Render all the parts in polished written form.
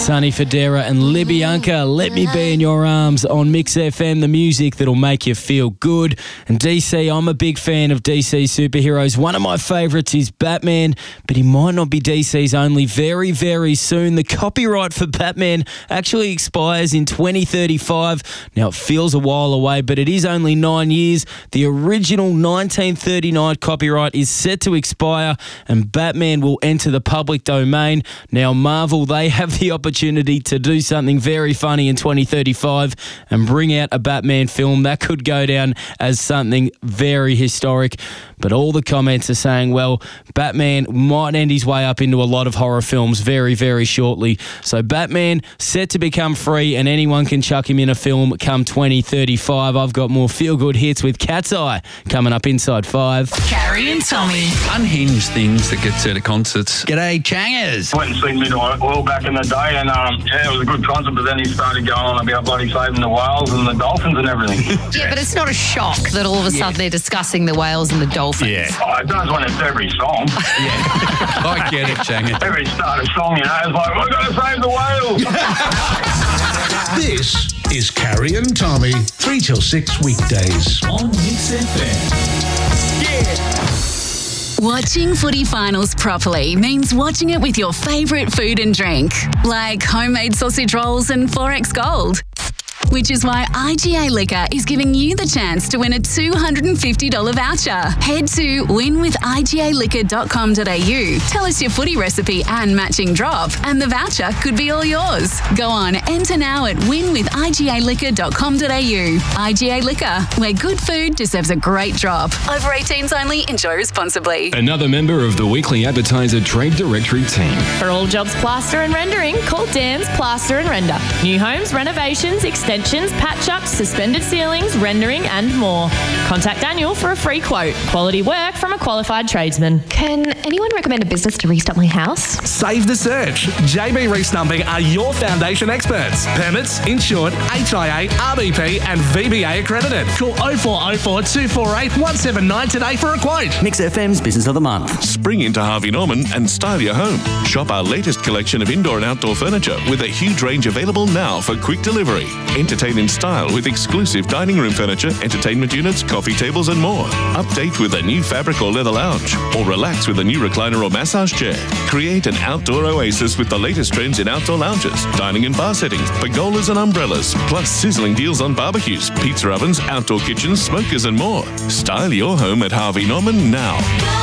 Sonny Fodera and Libyanka, Let Me Be in Your Arms on Mix FM, the music that'll make you feel good. And DC, I'm a big fan of DC superheroes. One of my favourites is Batman, but he might not be DC's only. Very, very soon, the copyright for Batman actually expires in 2035. Now, it feels a while away, but it is only 9 years. The original 1939 copyright is set to expire, and Batman will enter the public domain. Now, Marvel, they have the opportunity to do something very funny in 2035 and bring out a Batman film that could go down as something very historic. But all the comments are saying, well, Batman might end his way up into a lot of horror films very, very shortly. So Batman set to become free, and anyone can chuck him in a film come 2035. I've got more feel-good hits with Cat's Eye coming up inside 5. Carrie and Tommy. Unhinged things that get said at concerts. G'day, Changers. Went and seen Midnight Oil back in the day, and it was a good concert, but then he started going on about bloody saving the whales and the dolphins and everything. Yeah, but it's not a shock that all of a sudden they're discussing the whales and the dolphins. Yeah. Oh, it does when it's every song. I get it, Changers. Every start of song, it's like, we're going to save the whales. This is Carrie and Tommy, 3 till 6 weekdays on Mix FM. Yeah. Watching footy finals properly means watching it with your favourite food and drink, like homemade sausage rolls and 4X Gold. Which is why IGA Liquor is giving you the chance to win a $250 voucher. Head to winwithigaliquor.com.au, tell us your footy recipe and matching drop, and the voucher could be all yours. Go on, enter now at winwithigaliquor.com.au. IGA Liquor, where good food deserves a great drop. Over 18s only, enjoy responsibly. Another member of the Weekly Advertiser Trade Directory team. For all jobs plaster and rendering, call Dan's Plaster and Render. New homes, renovations, extensions, patch-ups, suspended ceilings, rendering and more. Contact Daniel for a free quote. Quality work from a qualified tradesman. Can anyone recommend a business to restump my house? Save the search. JB Restumping are your foundation experts. Permits, insured, HIA, RBP and VBA accredited. Call 0404 248 179 today for a quote. Mix FM's Business of the Month. Spring into Harvey Norman and style your home. Shop our latest collection of indoor and outdoor furniture with a huge range available now for quick delivery. Entertain in style with exclusive dining room furniture, entertainment units, coffee tables and more. Update with a new fabric or leather lounge, or relax with a new recliner or massage chair. Create an outdoor oasis with the latest trends in outdoor lounges, dining and bar settings, pergolas and umbrellas, plus sizzling deals on barbecues, pizza ovens, outdoor kitchens, smokers and more. Style your home at Harvey Norman now.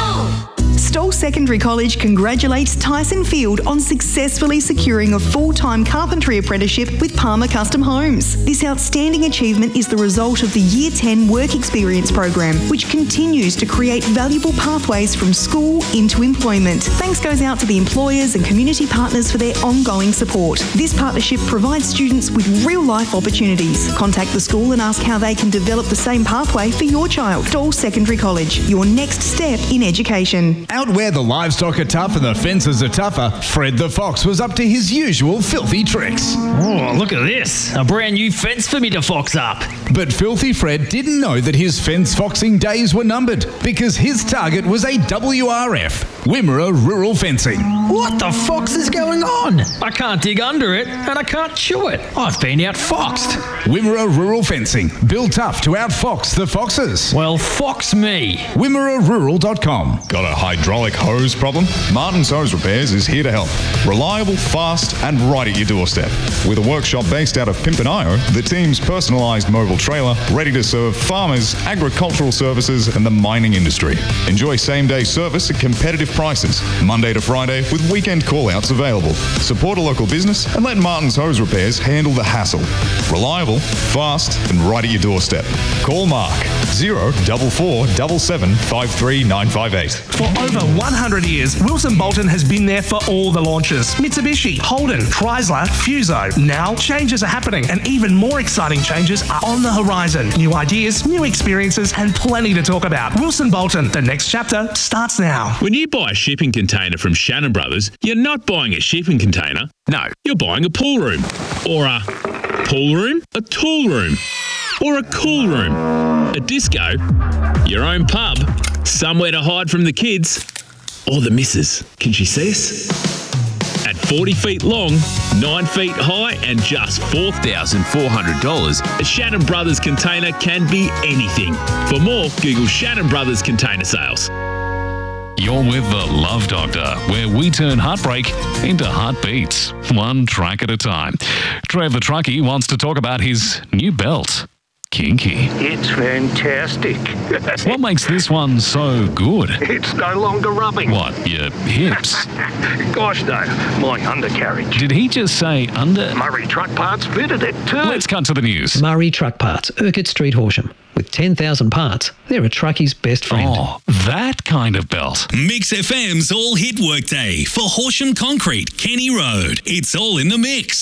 Stoll Secondary College congratulates Tyson Field on successfully securing a full-time carpentry apprenticeship with Palmer Custom Homes. This outstanding achievement is the result of the Year 10 Work Experience program, which continues to create valuable pathways from school into employment. Thanks goes out to the employers and community partners for their ongoing support. This partnership provides students with real-life opportunities. Contact the school and ask how they can develop the same pathway for your child. Stoll Secondary College, your next step in education. Out where the livestock are tough and the fences are tougher, Fred the Fox was up to his usual filthy tricks. Oh, look at this. A brand new fence for me to fox up. But Filthy Fred didn't know that his fence foxing days were numbered, because his target was a WRF, Wimmera Rural Fencing. What the fox is going on? I can't dig under it and I can't chew it. I've been outfoxed. Wimmera Rural Fencing, built tough to outfox the foxes. Well, fox me. WimmeraRural.com. Got a hydraulic hose problem? Martin's Hose Repairs is here to help. Reliable, fast, and right at your doorstep. With a workshop based out of Pimpernio, the team's personalised mobile trailer, ready to serve farmers, agricultural services, and the mining industry. Enjoy same-day service at competitive prices, Monday to Friday, with weekend call-outs available. Support a local business and let Martin's Hose Repairs handle the hassle. Reliable, fast, and right at your doorstep. Call Mark 0447 753 958. For over 100 years, Wilson Bolton has been there for all the launches. Mitsubishi, Holden, Chrysler, Fuso. Now, changes are happening and even more exciting changes are on the horizon. New ideas, new experiences and plenty to talk about. Wilson Bolton, the next chapter starts now. When you buy a shipping container from Shannon Brothers, you're not buying a shipping container. No, you're buying a pool room. Or a pool room, a tool room, or a cool room, a disco, your own pub, somewhere to hide from the kids, or the missus. Can she see us? At 40 feet long, 9 feet high, and just $4,400, a Shannon Brothers container can be anything. For more, Google Shannon Brothers container sales. You're with the Love Doctor, where we turn heartbreak into heartbeats, one track at a time. Trev the Truckie wants to talk about his new belt. Kinky. It's fantastic. What makes this one so good? It's no longer rubbing. What, your hips? Gosh, no. My undercarriage. Did he just say under? Murray Truck Parts fitted it too. Let's cut to the news. Murray Truck Parts, Urquhart Street, Horsham. With 10,000 parts, they're a truckie's best friend. Oh, that kind of belt. Mix FM's All Hit Workday for Horsham Concrete, Kenny Road. It's all in the mix.